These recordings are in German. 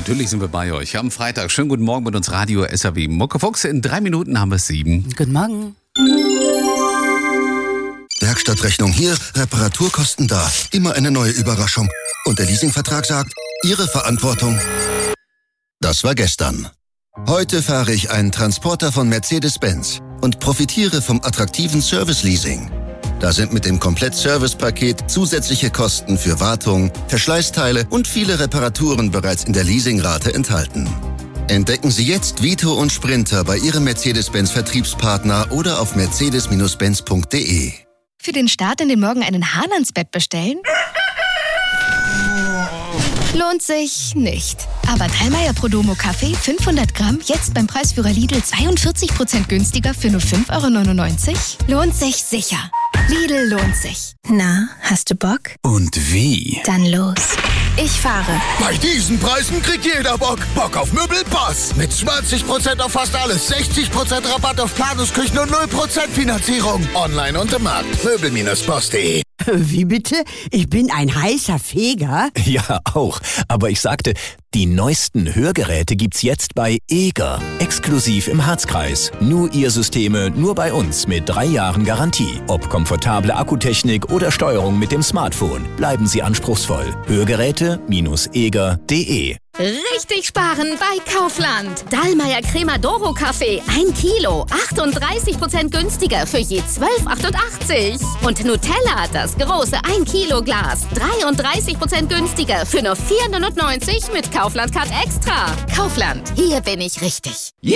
Natürlich sind wir bei euch am Freitag. Schönen guten Morgen mit uns Radio SAW. Muckefuchs, in 3 Minuten haben wir es 7. Guten Morgen. Werkstattrechnung hier, Reparaturkosten da. Immer eine neue Überraschung. Und der Leasingvertrag sagt, Ihre Verantwortung. Das war gestern. Heute fahre ich einen Transporter von Mercedes-Benz und profitiere vom attraktiven Service-Leasing. Da sind mit dem Komplett-Service-Paket zusätzliche Kosten für Wartung, Verschleißteile und viele Reparaturen bereits in der Leasingrate enthalten. Entdecken Sie jetzt Vito und Sprinter bei Ihrem Mercedes-Benz-Vertriebspartner oder auf mercedes-benz.de. Für den Start in den Morgen einen Hahn ans Bett bestellen? Lohnt sich nicht. Aber Dallmayr Prodomo Kaffee 500 Gramm jetzt beim Preisführer Lidl 42% günstiger für nur 5,99 €? Lohnt sich sicher. Lidl lohnt sich. Na, hast du Bock? Und wie? Dann los. Ich fahre. Bei diesen Preisen kriegt jeder Bock. Bock auf Möbelpass. Mit 20% auf fast alles, 60% Rabatt auf Planungsküchen und 0% Finanzierung. Online und im Markt. Möbel-Boss.de. Wie bitte? Ich bin ein heißer Feger. Ja, auch. Aber ich sagte, die neuesten Hörgeräte gibt's jetzt bei Eger. Exklusiv im Harzkreis. Nur ihr Systeme, nur bei uns mit 3 Jahren Garantie. Ob komfortable Akkutechnik oder Steuerung mit dem Smartphone. Bleiben Sie anspruchsvoll. Hörgeräte-eger.de. Richtig sparen bei Kaufland. Dallmayr Cremadoro Kaffee 1 Kilo, 38% günstiger für je 12,88 €. Und Nutella, das große 1 Kilo Glas, 33% günstiger für nur 4,99 € mit Kaufland Card Extra. Kaufland, hier bin ich richtig. Ihr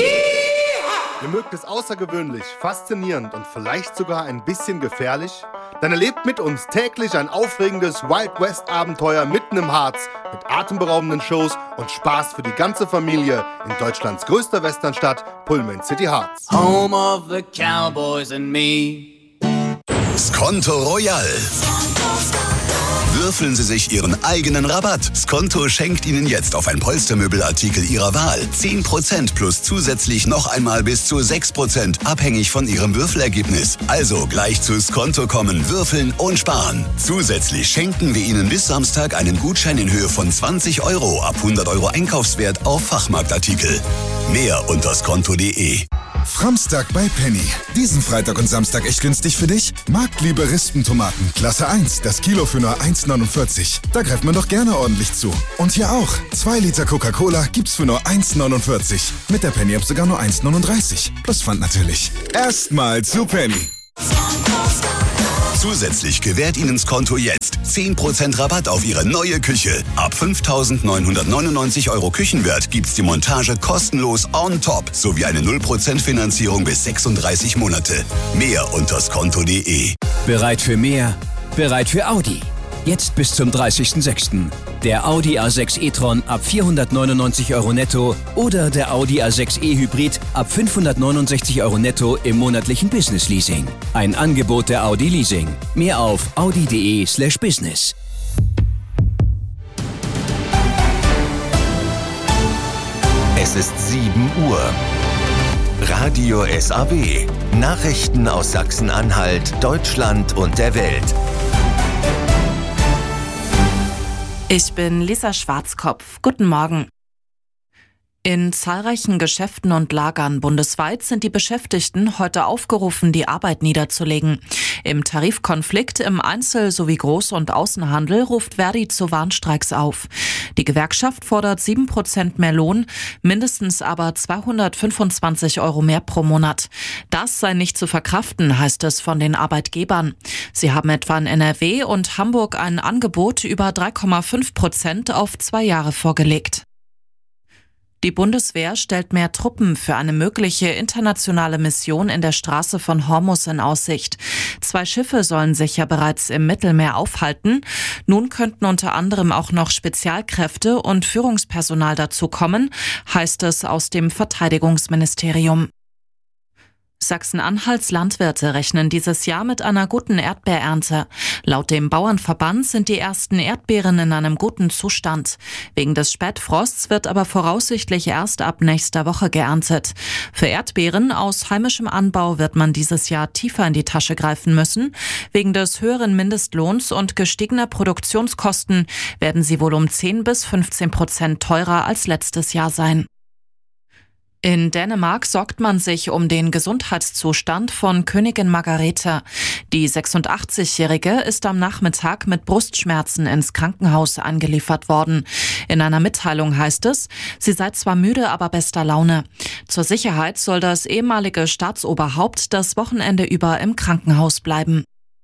mögt es außergewöhnlich, faszinierend und vielleicht sogar ein bisschen gefährlich? Dann erlebt mit uns täglich ein aufregendes Wild West Abenteuer mitten im Harz mit atemberaubenden Shows und Spaß für die ganze Familie in Deutschlands größter Westernstadt, Pullman City Harz. Home of the Cowboys and me. Skonto Royal. Würfeln Sie sich Ihren eigenen Rabatt. Skonto schenkt Ihnen jetzt auf ein Polstermöbelartikel Ihrer Wahl 10% plus zusätzlich noch einmal bis zu 6%, abhängig von Ihrem Würfelergebnis. Also gleich zu Skonto kommen, würfeln und sparen. Zusätzlich schenken wir Ihnen bis Samstag einen Gutschein in Höhe von 20 € ab 100 € Einkaufswert auf Fachmarktartikel. Mehr unter skonto.de. Framstag bei Penny. Diesen Freitag und Samstag echt günstig für dich? Marktliebe Rispentomaten, Klasse 1, das Kilo für nur 1,49. Da greift man doch gerne ordentlich zu. Und hier auch, 2 Liter Coca-Cola gibt's für nur 1,49. Mit der Penny-App sogar nur 1,39. Plus Pfand natürlich. Erstmal zu Penny. Zusätzlich gewährt Ihnen Skonto jetzt 10% Rabatt auf Ihre neue Küche. Ab 5.999 € Küchenwert gibt's die Montage kostenlos on top sowie eine 0% Finanzierung bis 36 Monate. Mehr unter skonto.de. Bereit für mehr? Bereit für Audi. Jetzt bis zum 30.06. Der Audi A6 e-tron ab 499 € netto oder der Audi A6 e-Hybrid ab 569 € netto im monatlichen Business-Leasing. Ein Angebot der Audi Leasing. Mehr auf audi.de/business. Es ist 7 Uhr. Radio SAW. Nachrichten aus Sachsen-Anhalt, Deutschland und der Welt. Ich bin Lisa Schwarzkopf. Guten Morgen. In zahlreichen Geschäften und Lagern bundesweit sind die Beschäftigten heute aufgerufen, die Arbeit niederzulegen. Im Tarifkonflikt im Einzel- sowie Groß- und Außenhandel ruft Verdi zu Warnstreiks auf. Die Gewerkschaft fordert 7% mehr Lohn, mindestens aber 225 € mehr pro Monat. Das sei nicht zu verkraften, heißt es von den Arbeitgebern. Sie haben etwa in NRW und Hamburg ein Angebot über 3,5% auf 2 Jahre vorgelegt. Die Bundeswehr stellt mehr Truppen für eine mögliche internationale Mission in der Straße von Hormuz in Aussicht. 2 Schiffe sollen sich ja bereits im Mittelmeer aufhalten. Nun könnten unter anderem auch noch Spezialkräfte und Führungspersonal dazukommen, heißt es aus dem Verteidigungsministerium. Sachsen-Anhalts Landwirte rechnen dieses Jahr mit einer guten Erdbeerernte. Laut dem Bauernverband sind die ersten Erdbeeren in einem guten Zustand. Wegen des Spätfrosts wird aber voraussichtlich erst ab nächster Woche geerntet. Für Erdbeeren aus heimischem Anbau wird man dieses Jahr tiefer in die Tasche greifen müssen. Wegen des höheren Mindestlohns und gestiegener Produktionskosten werden sie wohl um 10-15% teurer als letztes Jahr sein. In Dänemark sorgt man sich um den Gesundheitszustand von Königin Margrethe. Die 86-Jährige ist am Nachmittag mit Brustschmerzen ins Krankenhaus eingeliefert worden. In einer Mitteilung heißt es, sie sei zwar müde, aber bester Laune. Zur Sicherheit soll das ehemalige Staatsoberhaupt das Wochenende über im Krankenhaus bleiben.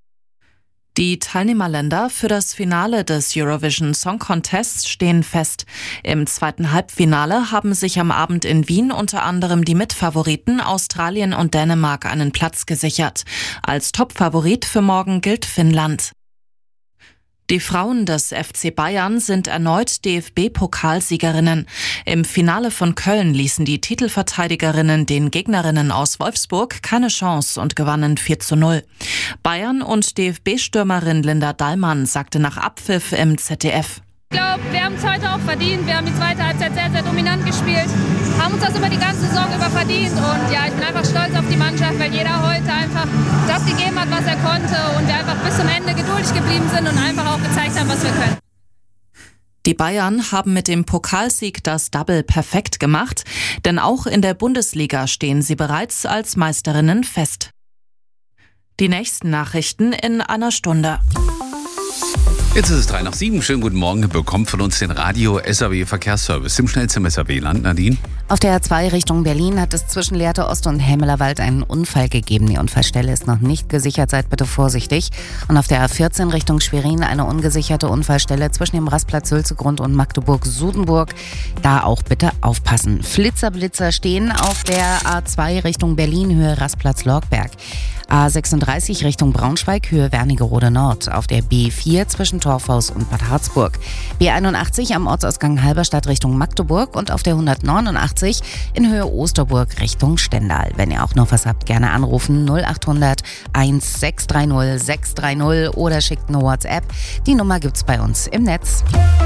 Die Teilnehmerländer für das Finale des Eurovision Song Contests stehen fest. Im zweiten Halbfinale haben sich am Abend in Wien unter anderem die Mitfavoriten Australien und Dänemark einen Platz gesichert. Als Topfavorit für morgen gilt Finnland. Die Frauen des FC Bayern sind erneut DFB-Pokalsiegerinnen. Im Finale von Köln ließen die Titelverteidigerinnen den Gegnerinnen aus Wolfsburg keine Chance und gewannen 4:0. Bayern und DFB-Stürmerin Linda Dallmann sagte nach Abpfiff im ZDF: Ich glaube, wir haben es heute auch verdient. Wir haben die zweite Halbzeit sehr, sehr dominant gespielt, haben uns das über die ganze Saison über verdient. Und ja, ich bin einfach stolz auf die Mannschaft, weil jeder heute einfach das gegeben hat, was er konnte und wir einfach bis zum Ende geduldig geblieben sind und einfach auch gezeigt haben, was wir können. Die Bayern haben mit dem Pokalsieg das Double perfekt gemacht, denn auch in der Bundesliga stehen sie bereits als Meisterinnen fest. Die nächsten Nachrichten in einer Stunde. Jetzt ist es 6:03. Schönen guten Morgen. Bekommt von uns den Radio SAW Verkehrsservice im schnellsten SAW-Land. Nadine? Auf der A2 Richtung Berlin hat es zwischen Lehrte Ost und Hämelerwald einen Unfall gegeben. Die Unfallstelle ist noch nicht gesichert, seid bitte vorsichtig. Und auf der A14 Richtung Schwerin eine ungesicherte Unfallstelle zwischen dem Rastplatz Sülzegrund und Magdeburg-Sudenburg. Da auch bitte aufpassen. Blitzer stehen auf der A2 Richtung Berlin, Höhe Rastplatz Lorgberg. A36 Richtung Braunschweig, Höhe Wernigerode Nord. Auf der B4 zwischen Torfhaus und Bad Harzburg. B81 am Ortsausgang Halberstadt Richtung Magdeburg und auf der 189 in Höhe Osterburg Richtung Stendal. Wenn ihr auch noch was habt, gerne anrufen 0800 1630 630 oder schickt eine WhatsApp. Die Nummer gibt's bei uns im Netz.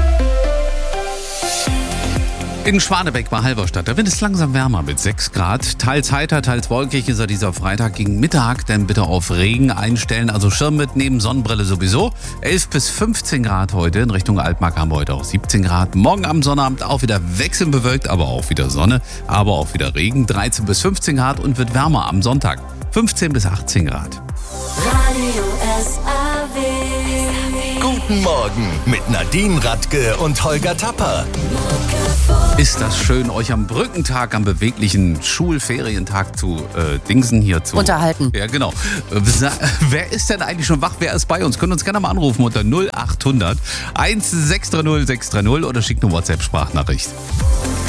In Schwanebeck bei Halberstadt, da wird es langsam wärmer mit 6 Grad. Teils heiter, teils wolkig ist er dieser Freitag gegen Mittag. Dann bitte auf Regen einstellen, also Schirm mitnehmen, Sonnenbrille sowieso. 11-15 Grad heute. In Richtung Altmark haben wir heute auch 17 Grad. Morgen am Sonnabend auch wieder wechselnd bewölkt, aber auch wieder Sonne, aber auch wieder Regen. 13-15 Grad und wird wärmer am Sonntag. 15-18 Grad. Radio SAW. Guten Morgen mit Nadine Radke und Holger Tapper. Ist das schön, euch am Brückentag, am beweglichen Schulferientag zu dingsen hier zu unterhalten. Ja, genau. Wer ist denn eigentlich schon wach? Wer ist bei uns? Könnt uns gerne mal anrufen unter 0800 1630 630 oder schickt eine WhatsApp-Sprachnachricht.